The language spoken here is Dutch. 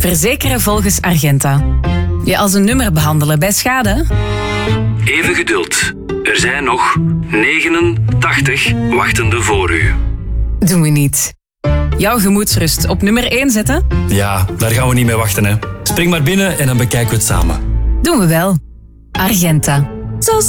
Verzekeren volgens Argenta. Je als een nummer behandelen bij schade? Even geduld. Er zijn nog 89 wachtende voor u. Doen we niet. Jouw gemoedsrust op nummer 1 zetten? Ja, daar gaan we niet mee wachten, hè. Spring maar binnen en dan bekijken we het samen. Doen we wel. Argenta. Zo